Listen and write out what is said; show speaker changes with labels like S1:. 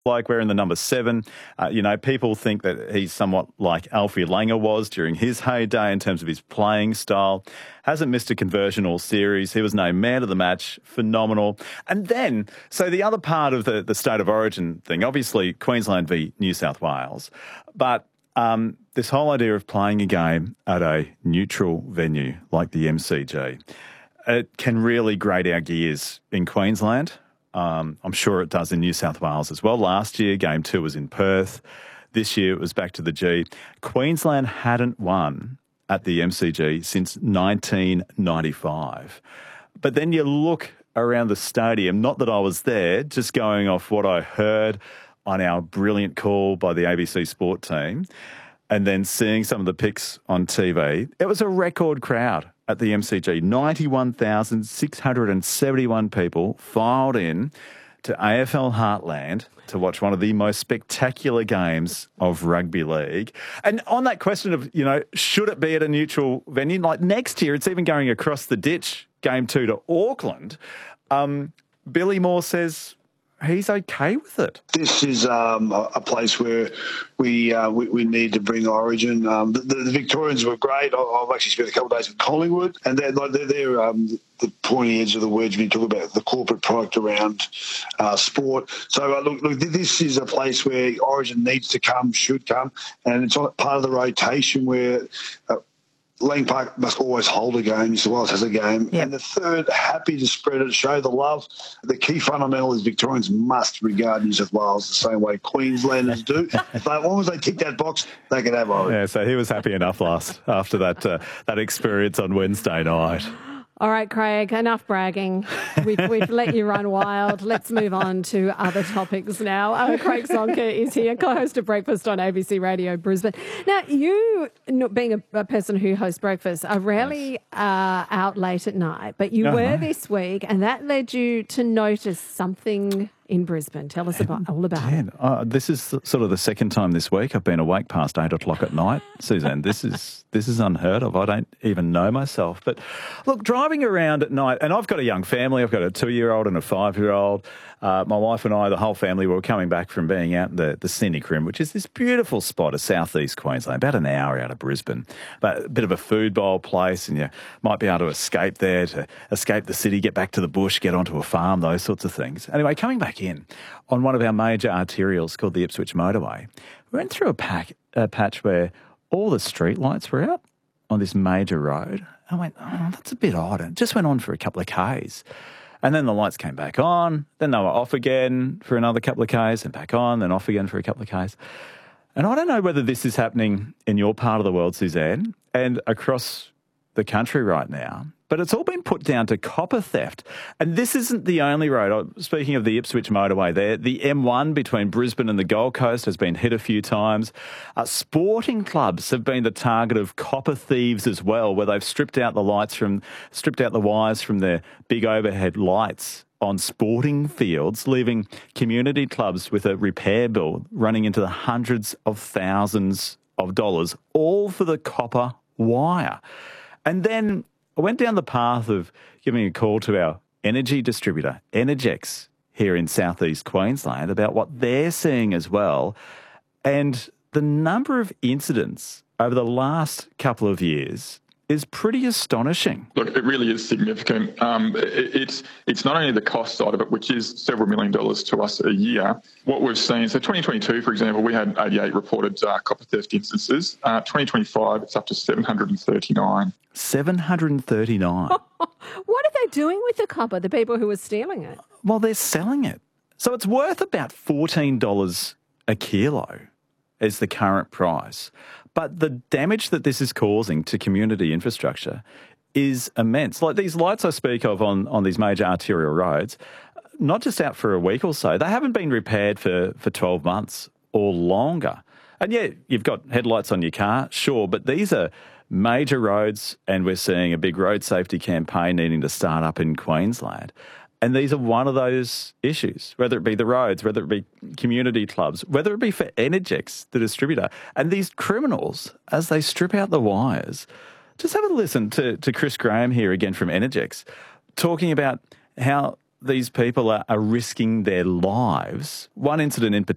S1: like wearing the number 7. People think that he's somewhat like Alfie Langer was during his heyday in terms of his playing style. Hasn't missed a conversion all series. He was named man of the match. Phenomenal. And then, so the other part of the state of origin thing, obviously Queensland v New South Wales, but this whole idea of playing a game at a neutral venue like the MCG, it can really grate our gears in Queensland. I'm sure it does in New South Wales as well. Last year, Game 2 was in Perth. This year, it was back to the G. Queensland hadn't won at the MCG since 1995. But then you look around the stadium, not that I was there, just going off what I heard on our brilliant call by the ABC Sport team, and then seeing some of the pics on TV, it was a record crowd at the MCG. 91,671 people filed in to AFL Heartland to watch one of the most spectacular games of rugby league. And on that question of, should it be at a neutral venue? Like next year, it's even going across the ditch, Game 2 to Auckland. Billy Moore says he's okay with it.
S2: This is a place where we need to bring Origin. The Victorians were great. I've actually spent a couple of days in Collingwood, and they're the pointy edge of the wedge when you talk about the corporate product around sport. So look, this is a place where Origin needs to come, should come, and it's part of the rotation where Lang Park must always hold a game. New South Wales has a game. Yep. And the third, happy to spread it, show the love. The key fundamental is Victorians must regard New South Wales the same way Queenslanders do. But as long as they tick that box, they can have Origin.
S1: Yeah, so he was happy enough after that experience on Wednesday night.
S3: All right, Craig, enough bragging. We've let you run wild. Let's move on to other topics now. Craig Zonker is here, co-host of Breakfast on ABC Radio Brisbane. Now, you, being a person who hosts breakfast, are rarely out late at night, but you were this week, and that led you to notice something in Brisbane. Tell us all about it.
S1: This is sort of the second time this week I've been awake past 8 o'clock at night, Suzanne. This is unheard of. I don't even know myself. But look, driving around at night, and I've got a young family. I've got a 2-year-old and a 5-year-old. My wife and I, the whole family, were coming back from being out in the Scenic Rim, which is this beautiful spot of southeast Queensland, about an hour out of Brisbane. But a bit of a food bowl place, and you might be able to escape there, to escape the city, get back to the bush, get onto a farm, those sorts of things. Anyway, coming back in on one of our major arterials called the Ipswich Motorway, we went through a patch where all the street lights were out on this major road. I went, that's a bit odd. And it just went on for a couple of Ks. And then the lights came back on, then they were off again for another couple of Ks, and back on, then off again for a couple of Ks. And I don't know whether this is happening in your part of the world, Suzanne, and across the country right now, but it's all been put down to copper theft. And this isn't the only road. Speaking of the Ipswich Motorway there, the M1 between Brisbane and the Gold Coast has been hit a few times. Sporting clubs have been the target of copper thieves as well, where they've stripped out the wires from their big overhead lights on sporting fields, leaving community clubs with a repair bill running into the hundreds of thousands of dollars, all for the copper wire. And then I went down the path of giving a call to our energy distributor, Energex, here in southeast Queensland, about what they're seeing as well. And the number of incidents over the last couple of years is pretty astonishing.
S4: Look, it really is significant. It's not only the cost side of it, which is several $1 million to us a year. What we've seen, so 2022, for example, we had 88 reported copper theft instances. 2025, it's up to 739.
S1: 739.
S3: What are they doing with the copper, the people who are stealing it?
S1: Well, they're selling it. So it's worth about $14 a kilo is the current price. But the damage that this is causing to community infrastructure is immense. Like these lights I speak of on these major arterial roads, not just out for a week or so, they haven't been repaired for 12 months or longer. And yeah, you've got headlights on your car, sure, but these are major roads, and we're seeing a big road safety campaign needing to start up in Queensland. And these are one of those issues, whether it be the roads, whether it be community clubs, whether it be for Energex, the distributor. And these criminals, as they strip out the wires, just have a listen to Chris Graham here again from Energex, talking about how these people are risking their lives. One incident in particular,